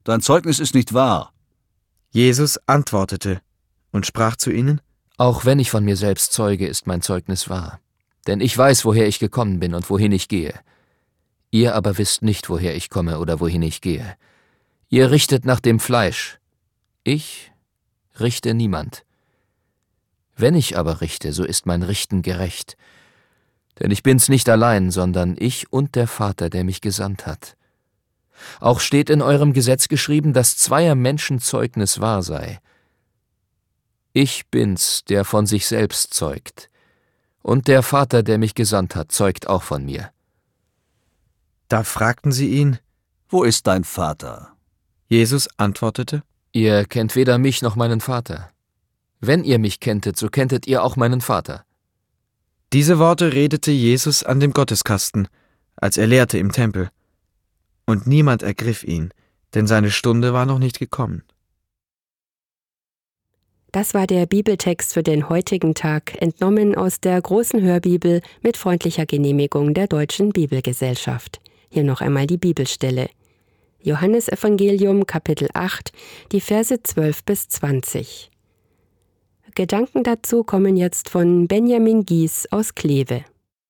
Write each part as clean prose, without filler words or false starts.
Dein Zeugnis ist nicht wahr. Jesus antwortete und sprach zu ihnen: Auch wenn ich von mir selbst zeuge, ist mein Zeugnis wahr. Denn ich weiß, woher ich gekommen bin und wohin ich gehe. Ihr aber wisst nicht, woher ich komme oder wohin ich gehe. Ihr richtet nach dem Fleisch. Ich richte niemand. Wenn ich aber richte, so ist mein Richten gerecht. Denn ich bin's nicht allein, sondern ich und der Vater, der mich gesandt hat. Auch steht in eurem Gesetz geschrieben, dass zweier Menschen Zeugnis wahr sei. Ich bin's, der von sich selbst zeugt. Und der Vater, der mich gesandt hat, zeugt auch von mir. Da fragten sie ihn: Wo ist dein Vater? Jesus antwortete: Ihr kennt weder mich noch meinen Vater. Wenn ihr mich kenntet, so kenntet ihr auch meinen Vater. Diese Worte redete Jesus an dem Gotteskasten, als er lehrte im Tempel. Und niemand ergriff ihn, denn seine Stunde war noch nicht gekommen. Das war der Bibeltext für den heutigen Tag, entnommen aus der großen Hörbibel mit freundlicher Genehmigung der Deutschen Bibelgesellschaft. Hier noch einmal die Bibelstelle. Johannesevangelium, Kapitel 8, die Verse 12 bis 20. Gedanken dazu kommen jetzt von Benjamin Gies aus Kleve.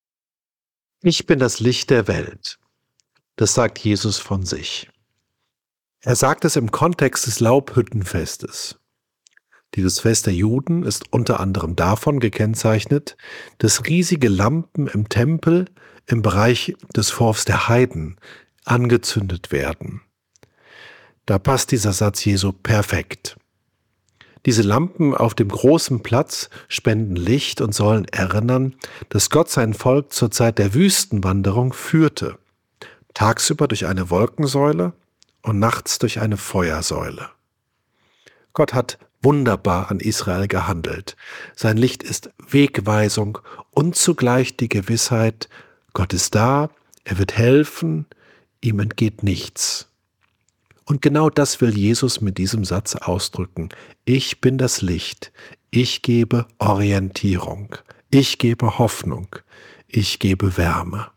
Ich bin das Licht der Welt. Das sagt Jesus von sich. Er sagt es im Kontext des Laubhüttenfestes. Dieses Fest der Juden ist unter anderem davon gekennzeichnet, dass riesige Lampen im Tempel im Bereich des Vorhofs der Heiden angezündet werden. Da passt dieser Satz Jesu perfekt. Diese Lampen auf dem großen Platz spenden Licht und sollen erinnern, dass Gott sein Volk zur Zeit der Wüstenwanderung führte. Tagsüber durch eine Wolkensäule und nachts durch eine Feuersäule. Gott hat wunderbar an Israel gehandelt. Sein Licht ist Wegweisung und zugleich die Gewissheit, Gott ist da, er wird helfen, ihm entgeht nichts. Und genau das will Jesus mit diesem Satz ausdrücken. Ich bin das Licht, ich gebe Orientierung, ich gebe Hoffnung, ich gebe Wärme.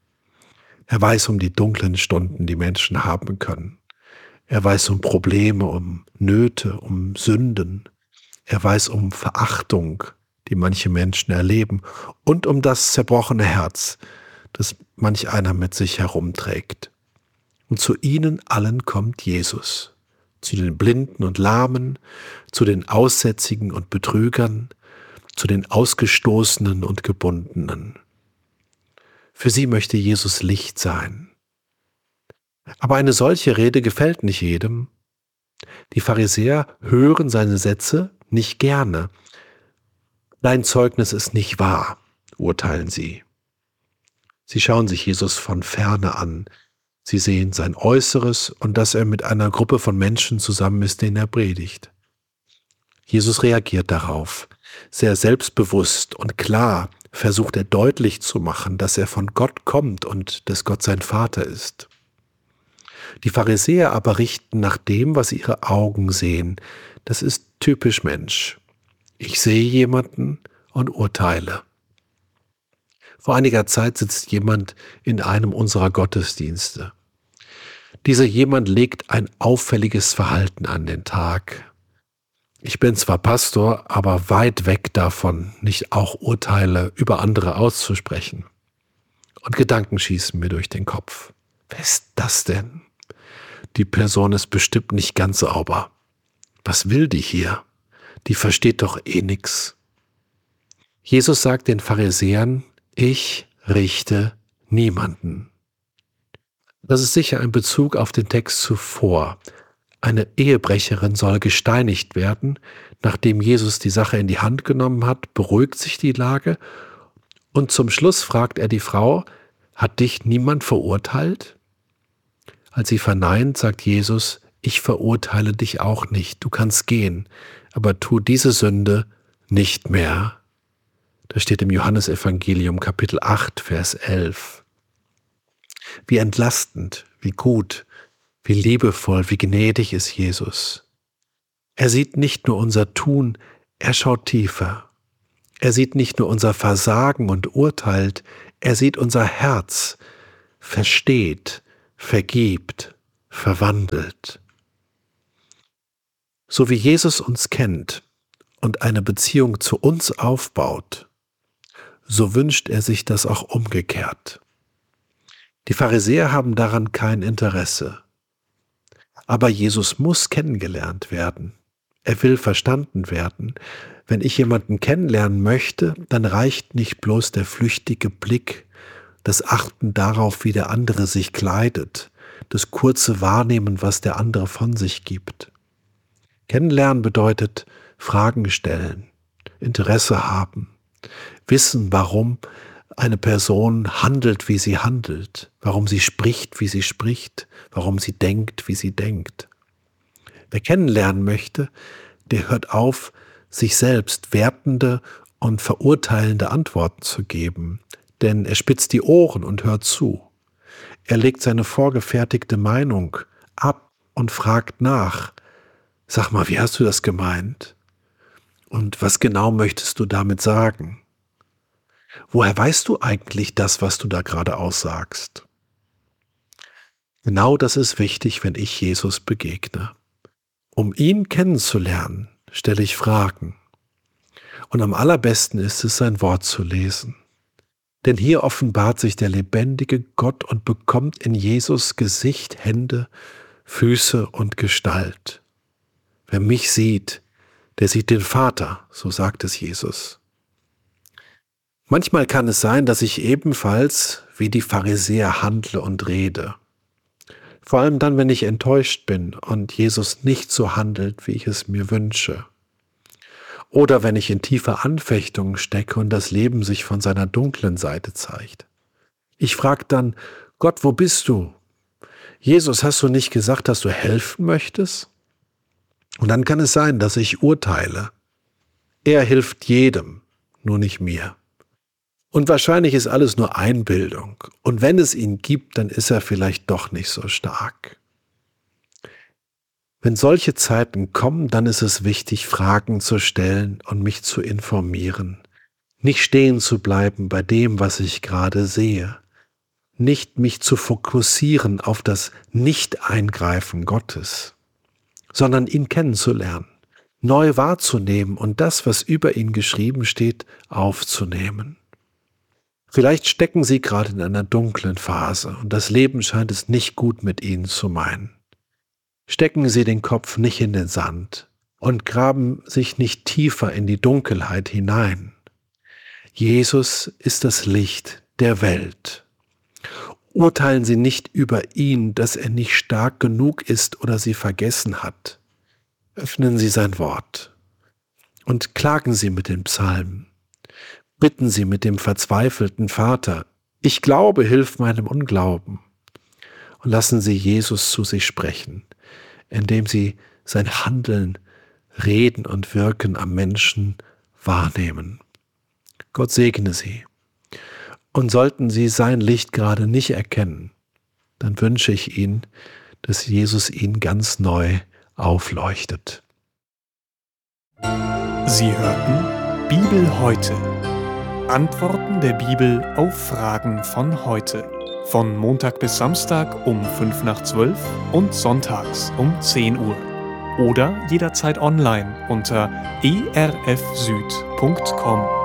Er weiß um die dunklen Stunden, die Menschen haben können. Er weiß um Probleme, um Nöte, um Sünden. Er weiß um Verachtung, die manche Menschen erleben, und um das zerbrochene Herz, das manch einer mit sich herumträgt. Und zu ihnen allen kommt Jesus, zu den Blinden und Lahmen, zu den Aussätzigen und Betrügern, zu den Ausgestoßenen und Gebundenen. Für sie möchte Jesus Licht sein. Aber eine solche Rede gefällt nicht jedem. Die Pharisäer hören seine Sätze nicht gerne. Dein Zeugnis ist nicht wahr, urteilen sie. Sie schauen sich Jesus von ferne an. Sie sehen sein Äußeres und dass er mit einer Gruppe von Menschen zusammen ist, denen er predigt. Jesus reagiert darauf. Sehr selbstbewusst und klar versucht er deutlich zu machen, dass er von Gott kommt und dass Gott sein Vater ist. Die Pharisäer aber richten nach dem, was ihre Augen sehen. Das ist typisch Mensch. Ich sehe jemanden und urteile. Vor einiger Zeit sitzt jemand in einem unserer Gottesdienste. Dieser jemand legt ein auffälliges Verhalten an den Tag. Ich bin zwar Pastor, aber weit weg davon, nicht auch Urteile über andere auszusprechen. Und Gedanken schießen mir durch den Kopf. Wer ist das denn? Die Person ist bestimmt nicht ganz sauber. Was will die hier? Die versteht doch eh nix. Jesus sagt den Pharisäern: Ich richte niemanden. Das ist sicher ein Bezug auf den Text zuvor. Eine Ehebrecherin soll gesteinigt werden. Nachdem Jesus die Sache in die Hand genommen hat, beruhigt sich die Lage. Und zum Schluss fragt er die Frau: Hat dich niemand verurteilt? Als sie verneint, sagt Jesus: Ich verurteile dich auch nicht. Du kannst gehen, aber tu diese Sünde nicht mehr. Das steht im Johannesevangelium, Kapitel 8, Vers 11. Wie entlastend, wie gut, wie liebevoll, wie gnädig ist Jesus. Er sieht nicht nur unser Tun, er schaut tiefer. Er sieht nicht nur unser Versagen und urteilt, er sieht unser Herz, versteht, vergibt, verwandelt. So wie Jesus uns kennt und eine Beziehung zu uns aufbaut, so wünscht er sich das auch umgekehrt. Die Pharisäer haben daran kein Interesse. Aber Jesus muss kennengelernt werden. Er will verstanden werden. Wenn ich jemanden kennenlernen möchte, dann reicht nicht bloß der flüchtige Blick, das Achten darauf, wie der andere sich kleidet, das kurze Wahrnehmen, was der andere von sich gibt. Kennenlernen bedeutet Fragen stellen, Interesse haben, wissen, warum eine Person handelt, wie sie handelt, warum sie spricht, wie sie spricht, warum sie denkt, wie sie denkt. Wer kennenlernen möchte, der hört auf, sich selbst wertende und verurteilende Antworten zu geben, denn er spitzt die Ohren und hört zu. Er legt seine vorgefertigte Meinung ab und fragt nach. Sag mal, wie hast du das gemeint? Und was genau möchtest du damit sagen? Woher weißt du eigentlich das, was du da gerade aussagst? Genau das ist wichtig, wenn ich Jesus begegne. Um ihn kennenzulernen, stelle ich Fragen. Und am allerbesten ist es, sein Wort zu lesen. Denn hier offenbart sich der lebendige Gott und bekommt in Jesus Gesicht, Hände, Füße und Gestalt. Wer mich sieht, der sieht den Vater, so sagt es Jesus. Manchmal kann es sein, dass ich ebenfalls wie die Pharisäer handle und rede. Vor allem dann, wenn ich enttäuscht bin und Jesus nicht so handelt, wie ich es mir wünsche. Oder wenn ich in tiefe Anfechtungen stecke und das Leben sich von seiner dunklen Seite zeigt. Ich frage dann, Gott, wo bist du? Jesus, hast du nicht gesagt, dass du helfen möchtest? Und dann kann es sein, dass ich urteile. Er hilft jedem, nur nicht mir. Und wahrscheinlich ist alles nur Einbildung. Und wenn es ihn gibt, dann ist er vielleicht doch nicht so stark. Wenn solche Zeiten kommen, dann ist es wichtig, Fragen zu stellen und mich zu informieren. Nicht stehen zu bleiben bei dem, was ich gerade sehe. Nicht mich zu fokussieren auf das Nicht-Eingreifen Gottes, sondern ihn kennenzulernen, neu wahrzunehmen und das, was über ihn geschrieben steht, aufzunehmen. Vielleicht stecken Sie gerade in einer dunklen Phase und das Leben scheint es nicht gut mit Ihnen zu meinen. Stecken Sie den Kopf nicht in den Sand und graben sich nicht tiefer in die Dunkelheit hinein. Jesus ist das Licht der Welt. Urteilen Sie nicht über ihn, dass er nicht stark genug ist oder Sie vergessen hat. Öffnen Sie sein Wort und klagen Sie mit den Psalmen. Bitten Sie mit dem verzweifelten Vater, ich glaube, hilf meinem Unglauben. Und lassen Sie Jesus zu sich sprechen, indem Sie sein Handeln, Reden und Wirken am Menschen wahrnehmen. Gott segne Sie. Und sollten Sie sein Licht gerade nicht erkennen, dann wünsche ich Ihnen, dass Jesus Ihnen ganz neu aufleuchtet. Sie hörten Bibel heute. Antworten der Bibel auf Fragen von heute. Von Montag bis Samstag um 11:55 und sonntags um 10 Uhr. Oder jederzeit online unter erfsüd.com.